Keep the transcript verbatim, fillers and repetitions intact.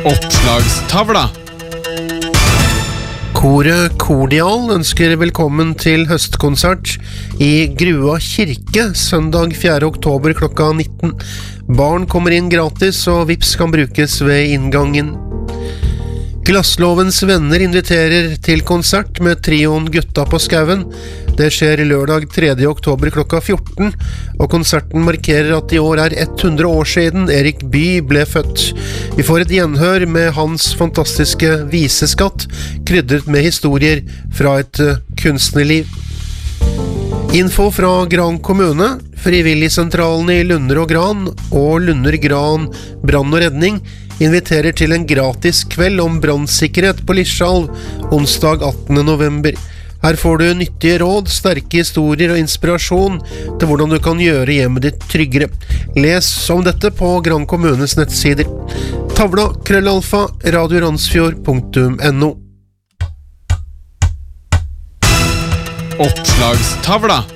Oppslagstavla. Koret Kordial ønsker velkommen til høstkonsert i Grua kirke søndag fjerde oktober klokka nitten. Barn kommer inn gratis, og vips kan brukes ved inngangen. Glasslovens venner inviterer til konsert med trioen Gutta på Skauen. Det skjer lørdag tredje oktober klokka fjorten, og konserten markerer at i år er hundre år siden Erik Bye ble født. Vi får et gjenhør med hans fantastiske viseskatt, krydret med historier fra et kunstnerliv. Info fra Gran kommune, frivilligsentralene i Lunder og Gran og Lunder Gran Brann og Redning inviterer til en gratis kveld om brannsikkerhet på Lischalv, onsdag attende november. Her får du nyttige råd, sterke historier og inspirasjon til hvordan du kan gjøre hjemmet ditt tryggere. Les om dette på Gran kommunes nettsider. Tavla, krøllalfa, radioransfjord punktum no. Oppslagstavla.